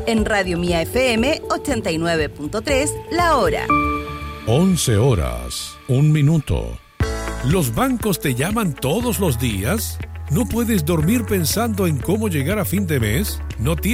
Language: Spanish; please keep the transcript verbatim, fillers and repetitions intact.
En Radio Mía F M ochenta y nueve punto tres, la hora. once horas, un minuto. ¿Los bancos te llaman todos los días? ¿No puedes dormir pensando en cómo llegar a fin de mes? ¿No tienes